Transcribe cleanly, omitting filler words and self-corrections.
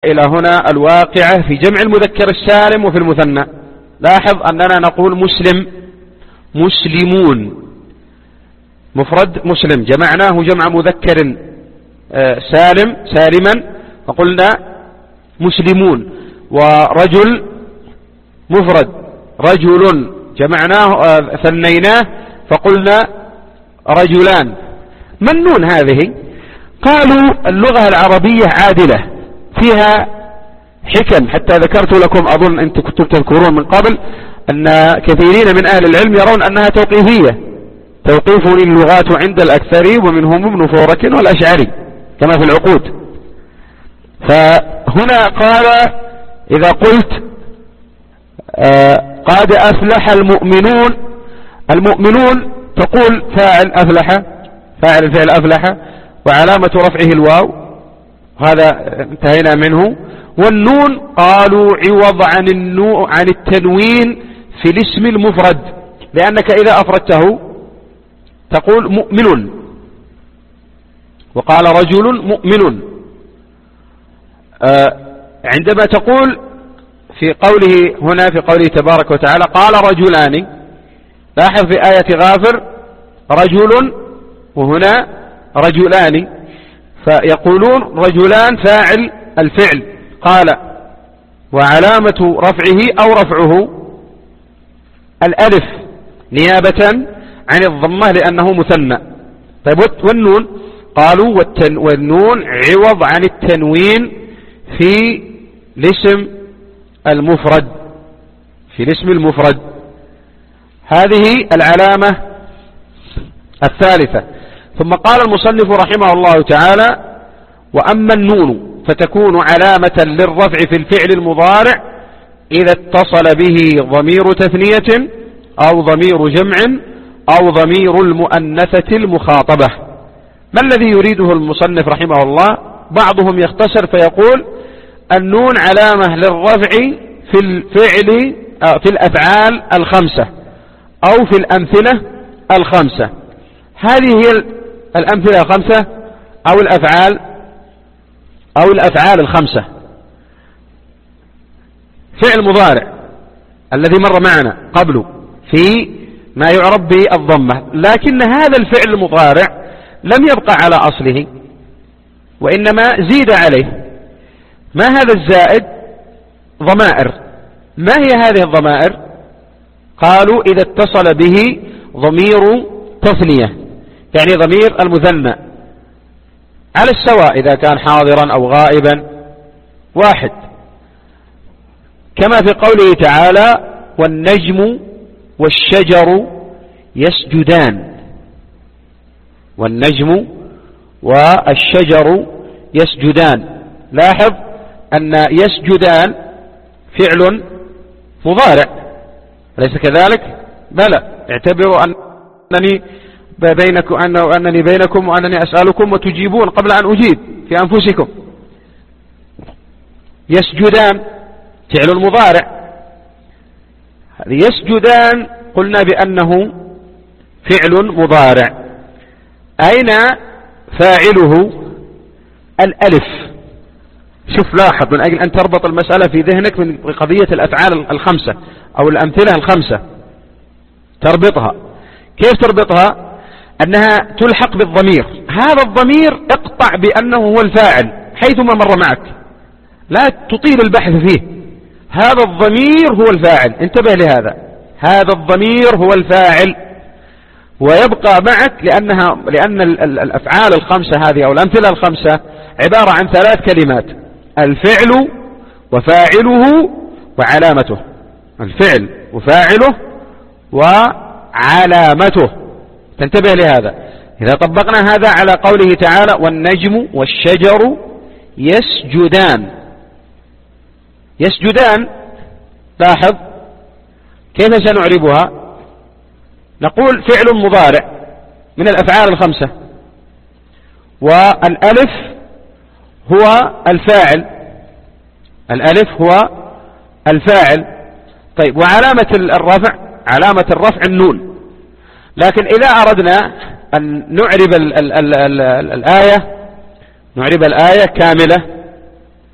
إلى هنا الواقعة في جمع المذكر السالم وفي المثنى. لاحظ أننا نقول مسلم، مسلمون، مفرد مسلم جمعناه جمع مذكر سالم سالما فقلنا مسلمون. ورجل مفرد رجل جمعناه ثنيناه فقلنا رجلان. من نون هذه؟ قالوا اللغة العربية عادلة فيها حكم، حتى ذكرت لكم أظن أنتم كنتم تذكرون من قبل أن كثيرين من أهل العلم يرون أنها توقيفية، توقيف اللغات عند الأكثر ومنهم ابن فورك والأشعري كما في العقود. فهنا قال إذا قلت قد أفلح المؤمنون، المؤمنون تقول فاعل أفلح، فاعل الفعل أفلح وعلامة رفعه الواو، هذا انتهينا منه. والنون قالوا عوض عن التنوين في الاسم المفرد، لأنك إذا أفردته تقول مؤمن، وقال رجل مؤمن. عندما تقول في قوله هنا في قوله تبارك وتعالى قال رجلان، لاحظ في آية غافر رجل وهنا رجلان، فيقولون رجلان فاعل الفعل قال وعلامة رفعه أو رفعه الألف نيابة عن الضمة لأنه مثنى. طيب والنون؟ قالوا والنون عوض عن التنوين في الاسم المفرد، في الاسم المفرد. هذه العلامة الثالثة. ثم قال المصنف رحمه الله تعالى وأما النون فتكون علامة للرفع في الفعل المضارع إذا اتصل به ضمير تثنية أو ضمير جمع أو ضمير المؤنثة المخاطبة. ما الذي يريده المصنف رحمه الله؟ بعضهم يختصر فيقول النون علامة للرفع في الفعل في الأفعال الخمسة أو في الأمثلة الخمسة. هذه هي الأمثلة الخمسة أو الأفعال الخمسة. فعل مضارع الذي مر معنا قبله في ما يعرف بالضمة، لكن هذا الفعل المضارع لم يبقى على أصله وإنما زيد عليه. ما هذا الزائد؟ ضمائر. ما هي هذه الضمائر؟ قالوا إذا اتصل به ضمير تثنية، يعني ضمير المثنى على السواء إذا كان حاضرا أو غائبا واحد، كما في قوله تعالى والنجم والشجر يسجدان. والنجم والشجر يسجدان. لاحظ أن يسجدان فعل مضارع أليس كذلك؟ بلى، اعتبروا أنني بينكم وأنني أسألكم وتجيبون قبل أن أجيب في أنفسكم. يسجدان فعل مضارع. يسجدان قلنا بأنه فعل مضارع. أين فاعله؟ الألف. شوف لاحظ من أجل أن تربط المسألة في ذهنك من قضية الأفعال الخمسة أو الأمثلة الخمسة، تربطها. كيف تربطها؟ أنها تلحق بالضمير. هذا الضمير اقطع بأنه هو الفاعل حيثما مر معك، لا تطيل البحث فيه. هذا الضمير هو الفاعل، انتبه لهذا، هذا الضمير هو الفاعل ويبقى معك لأن الأفعال الخمسة هذه أو الأمثلة الخمسة عبارة عن 3 كلمات: الفعل وفاعله وعلامته. الفعل وفاعله وعلامته، تنتبه لهذا. إذا طبقنا هذا على قوله تعالى والنجم والشجر يسجدان، يسجدان، لاحظ كيف سنعربها؟ نقول فعل مضارع من الأفعال الخمسة، والألف هو الفاعل، الألف هو الفاعل. طيب وعلامة الرفع، علامة الرفع النون. لكن إذا أردنا أن نعرب الآية، نعرب الآية كاملة